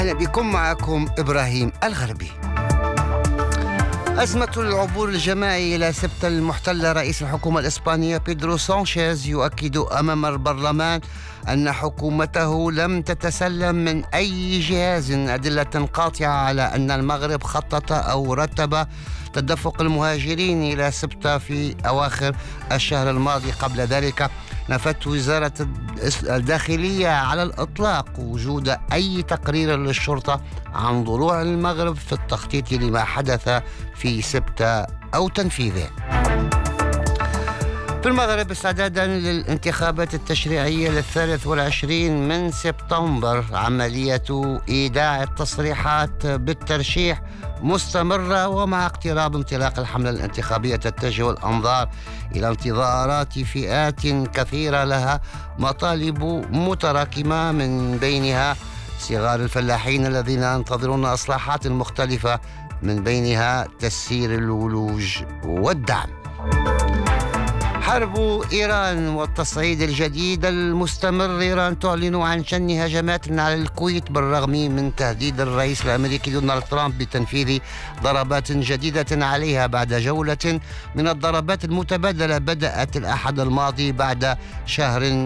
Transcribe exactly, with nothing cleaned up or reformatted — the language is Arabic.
أهلا بكم، معكم إبراهيم الغربي. أزمة العبور الجماعي إلى سبتة المحتلة، رئيس الحكومة الإسبانية بيدرو سانشيز يؤكد أمام البرلمان أن حكومته لم تتسلم من أي جهاز أدلة قاطعة على أن المغرب خطط أو رتب تدفق المهاجرين إلى سبتة في أواخر الشهر الماضي. قبل ذلك نفت وزارة الداخلية على الإطلاق وجود أي تقرير للشرطة عن ضلوع المغرب في التخطيط لما حدث في سبتة أو تنفيذه. في المغرب استعدادا للانتخابات التشريعية للثالث والعشرين من سبتمبر، عملية إيداع التصريحات بالترشيح مستمرة، ومع اقتراب انطلاق الحملة الانتخابية تتجه الأنظار إلى انتظارات فئات كثيرة لها مطالب متراكمة، من بينها صغار الفلاحين الذين ينتظرون إصلاحات مختلفة، من بينها تسيير الولوج والدعم. حرب إيران والتصعيد الجديد المستمر. إيران تعلن عن شن هجمات على الكويت بالرغم من تهديد الرئيس الأمريكي دونالد ترامب بتنفيذ ضربات جديدة عليها بعد جولة من الضربات المتبادلة بدأت الأحد الماضي بعد شهر